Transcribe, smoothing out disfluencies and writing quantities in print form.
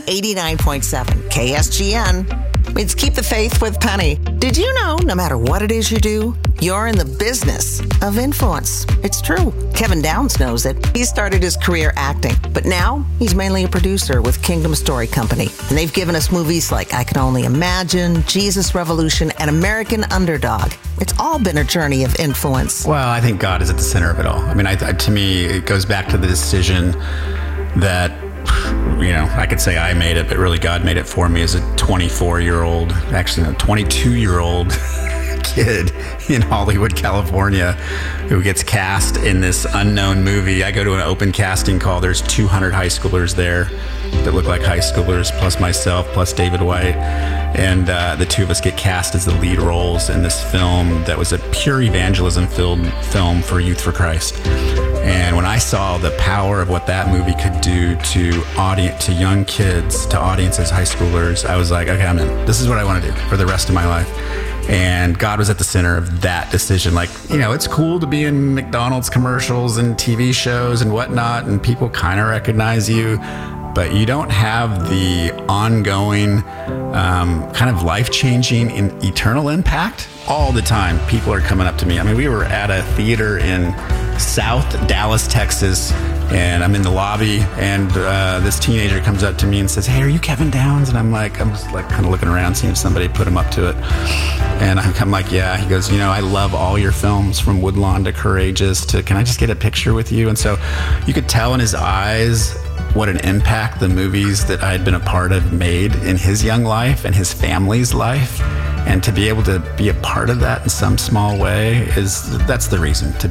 89.7 KSGN. It's Keep the Faith with Penny. Did you know no matter what it is you do, you're in the business of influence? It's true. Kevin Downs knows it. He started his career acting, but now he's mainly a producer with Kingdom Story Company. And they've given us movies like I Can Only Imagine, Jesus Revolution, and American Underdog. It's all been a journey of influence. Well, I think God is at the center of it all. I mean, to me, it goes back to the decision that, I could say I made it, but really God made it for me as a 24-year-old, actually a 22-year-old kid in Hollywood, California, who gets cast in this unknown movie. I go to an open casting call. There's 200 high schoolers there that look like high schoolers, plus myself, plus David White. And the two of us get cast as the lead roles in this film that was a pure evangelism film for Youth for Christ. And when I saw the power of what that movie could do to young kids, to audiences, high schoolers, I was like, okay, I'm in. This is what I want to do for the rest of my life. And God was at the center of that decision. Like, it's cool to be in McDonald's commercials and TV shows and whatnot, and people kind of recognize you, but you don't have the ongoing kind of life-changing and eternal impact. All the time, people are coming up to me. I mean, we were at a theater in South Dallas, Texas, and I'm in the lobby, and this teenager comes up to me and says, "Hey, are you Kevin Downs?" And I'm just like kind of looking around, seeing if somebody put him up to it. And I'm like, "Yeah." He goes, "I love all your films, from Woodlawn to Courageous to Can I Just Get a Picture with You?" And so you could tell in his eyes what an impact the movies that I had been a part of made in his young life and his family's life. And to be able to be a part of that in some small way that's the reason to